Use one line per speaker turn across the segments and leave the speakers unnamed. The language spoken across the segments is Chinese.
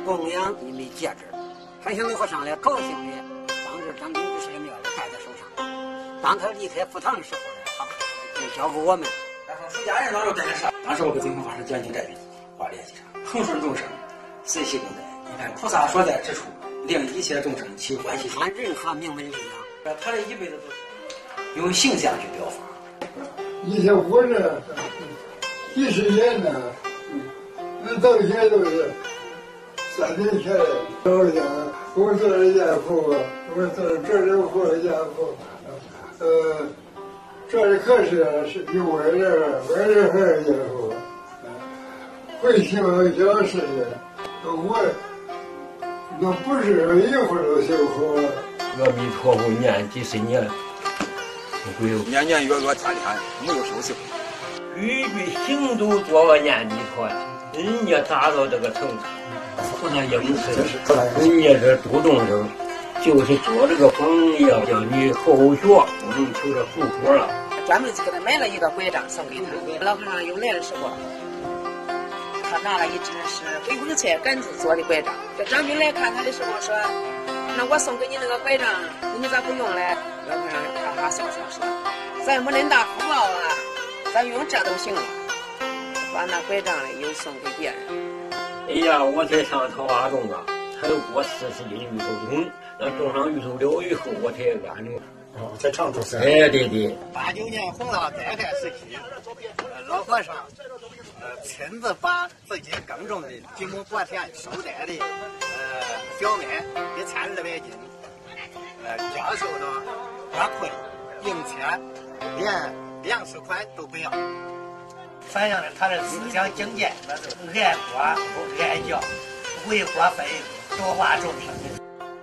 供养你的戒指。海鲜老和尚呢，高兴的当着张炳之的面戴在手上。当他离开佛堂的时候呢，他就交给我们。
然后出家人当时干啥？当时我给净空法师讲经这笔画联系上，恒顺众生，随喜共在。你看菩萨所在之处，令一切众生起欢喜心。
按任何名门力量，
他这一辈子都是用形象去表法。
以前活着几十年呢，那到现在都是3年前了。我想，我做了家父，我做了这人活家父，这里可是有外人还是家父，回去我教事的，我那不是一会儿都修好了。
阿弥陀佛念几十年，
年年月月天天没有休息。
句句行都做个念弥陀，人家达到这个程度，菩萨也不是，人家这度众生，就是做这个榜样，叫你后学，我们求着福果了。
专门给他买了一个拐杖送给他。老和尚又来的时候，他拿了一只是回光菜杆子做的拐杖。这张兵来看他的时候说：“那我送给你那个拐杖，你咋不用嘞？”老和尚哈哈笑笑说：“咱没恁大福报啊，咱用这都行了。”把那拐杖嘞又送给别人。
哎呀，我才上桃花洞啊，才过40斤芋头桶，那种上芋头了以后，我才安了。
在长洲山。
哎，对对。
89年洪涝灾害时期，老和尚亲自把自己耕种的几亩薄田收带的小麦1200斤，教授了花卉、并且连粮食款都不要，反映了他的思想境界，那是爱国不爱教，为国分多化众生。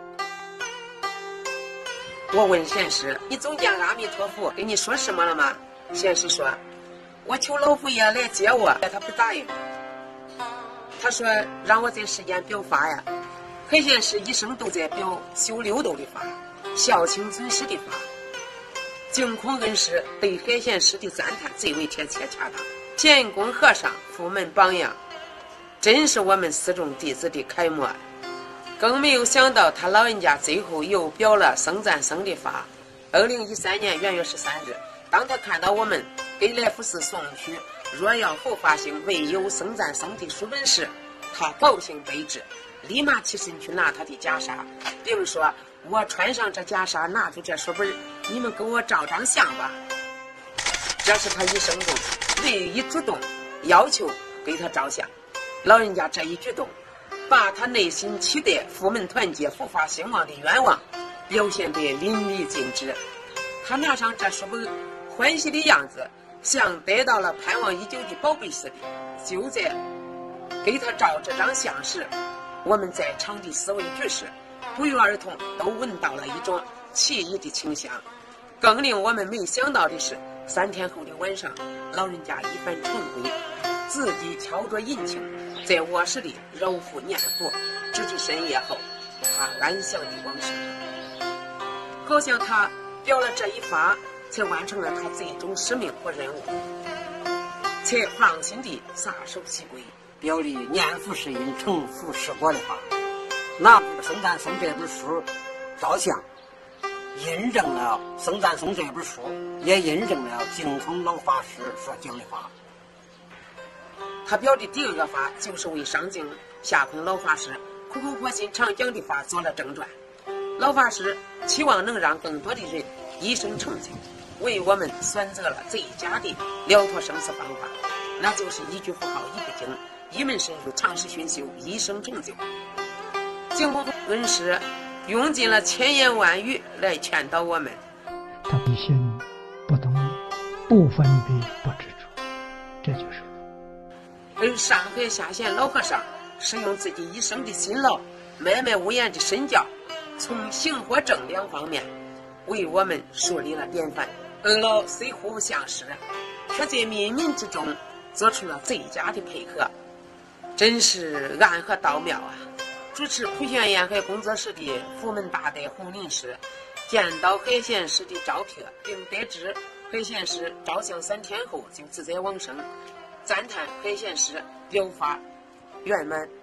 我问贤师：“你总见阿弥陀佛跟你说什么了吗？”贤师说：“我求老佛爷来接我，他不答应。他说让我在世间表法呀。海贤师一生都在表修六道的法，孝亲尊师的法。净空恩师对海贤师的赞叹最为贴切恰当。贤公和尚佛门榜样，真是我们四众弟子的楷模。更没有想到他老人家最后又表了僧赞僧的法。2013年元月13日，当他看到我们给来福寺送去若要后发行未有僧赞僧的书本时，他高兴悲至，立马起身去拿他的袈裟，并说：“我穿上这袈裟，拿出这书本，你们给我照张相吧。”这是他一生中唯一主动要求给他照相。老人家这一举动，把他内心期待佛门团结、佛法兴旺的愿望表现得淋漓尽致。他拿上这书本，欢喜的样子像得到了盼望已久的宝贝似的。就在给他照这张相时，我们在场的四位居士不约而同都闻到了一种奇异的清香。更令我们没想到的是，3天后的晚上，老人家一番晨归，自己敲着引磬，在卧室里揉腹念佛，直至深夜后，他安详的往生。好像他表了这一法，才完成了他最终使命和任务，才放心地撒手西归，
表里念佛是因，成佛是果的法。拿僧赞僧这本书照相，印证了僧赞僧这本书，也印证了净空老法师所讲的法。
他表的第2个法，就是为上净下空老法师苦口婆心常讲的法做了正传。老法师期望能让更多的人一生成就，为我们选择了最佳的了脱生死方法，那就是一句佛号一个经，一门深入，长时熏修，一生成就。净空恩师用尽了千言万语来劝导我们。
他不信不懂，不分别不执着，这就是
而上海下县老和尚是用自己一生的辛劳，脉脉无言的身教，从行和正2方面为我们树立了典范。恩老虽互不相识，却在冥冥之中做出了最佳的配合，真是暗合道妙啊！主持普贤沿海工作室的佛门大德洪林师见到海贤师的照片，并得知海贤师照相3天后就自在往生，赞叹海贤师表法圆满